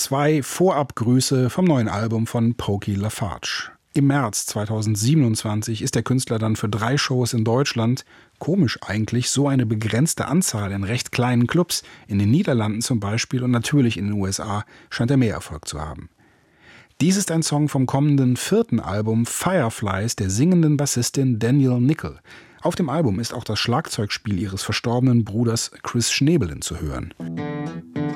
2 Vorabgrüße vom neuen Album von Pokey LaFarge. Im März 2027 ist der Künstler dann für 3 Shows in Deutschland. Komisch eigentlich, so eine begrenzte Anzahl in recht kleinen Clubs, in den Niederlanden zum Beispiel und natürlich in den USA, scheint er mehr Erfolg zu haben. Dies ist ein Song vom kommenden 4. Album Fireflies der singenden Bassistin Danielle Nickel. Auf dem Album ist auch das Schlagzeugspiel ihres verstorbenen Bruders Chris Schnebelen zu hören.